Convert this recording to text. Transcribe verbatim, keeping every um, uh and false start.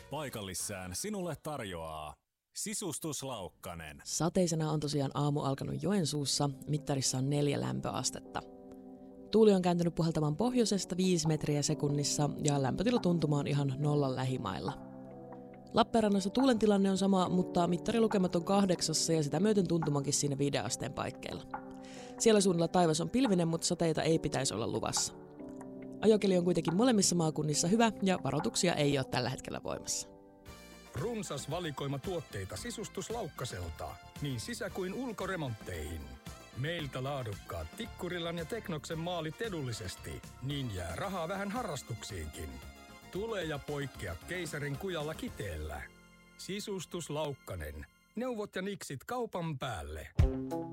Paikallissään sinulle tarjoaa Sisustus Laukkanen. Sateisena on tosiaan aamu alkanut Joensuussa. Mittarissa on neljä lämpöastetta. Tuuli on kääntynyt puhaltamaan pohjoisesta viisi metriä sekunnissa ja lämpötilatuntuma on ihan nollan lähimailla. Lappeenrannassa tuulen tilanne on sama, mutta mittarilukemat on kahdeksassa ja sitä myöten tuntumankin siinä viiden asteen paikkeilla. Siellä suunnilla taivas on pilvinen, mutta sateita ei pitäisi olla luvassa. Ajokeli on kuitenkin molemmissa maakunnissa hyvä ja varoituksia ei ole tällä hetkellä voimassa. Runsas valikoima tuotteita Sisustuslaukkaselta, niin sisä- kuin ulkoremontteihin. Meiltä laadukkaat Tikkurilan ja Teknoksen maalit edullisesti, niin jää rahaa vähän harrastuksiinkin. Tule ja poikkea keisarin kujalla Kiteellä. Sisustuslaukkanen. Neuvot ja niksit kaupan päälle.